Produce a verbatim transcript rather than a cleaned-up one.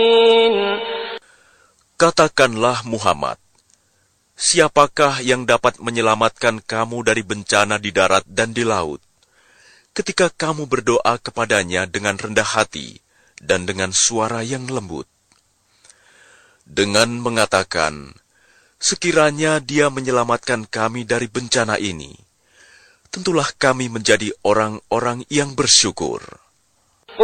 Katakanlah Muhammad, siapakah yang dapat menyelamatkan kamu dari bencana di darat dan di laut, ketika kamu berdoa kepadanya dengan rendah hati dan dengan suara yang lembut? Dengan mengatakan, sekiranya dia menyelamatkan kami dari bencana ini, tentulah kami menjadi orang-orang yang bersyukur.